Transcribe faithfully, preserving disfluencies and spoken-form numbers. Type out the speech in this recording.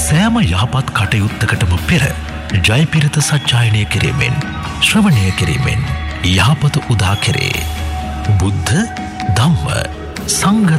සෑම යහපත් කටයුත්තකටම පෙර ජයපිරිත සජ්ජායනය කිරීමෙන් ශ්‍රවණය කිරීමෙන් යහපත උදා කෙරේ. බුද්ධ ධම්ම සංඝ